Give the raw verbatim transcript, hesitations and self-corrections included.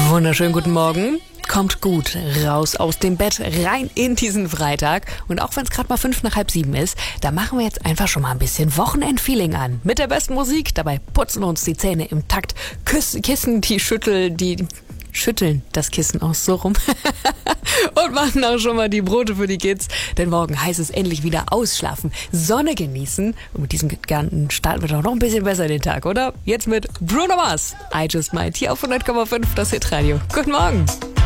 Wunderschönen guten Morgen. Kommt gut raus aus dem Bett, rein in diesen Freitag. Und auch wenn es gerade mal fünf nach halb sieben ist, da machen wir jetzt einfach schon mal ein bisschen Wochenendfeeling an. Mit der besten Musik, dabei putzen wir uns die Zähne im Takt, küssen, kissen die Schüttel, die schütteln das Kissen aus, so rum. Und machen auch schon mal die Brote für die Kids. Denn morgen heißt es endlich wieder ausschlafen, Sonne genießen. Und mit diesem Gedanken starten wir doch noch ein bisschen besser den Tag, oder? Jetzt mit Bruno Mars. I Just Might hier auf hundert Komma fünf, das Hitradio. Guten Morgen.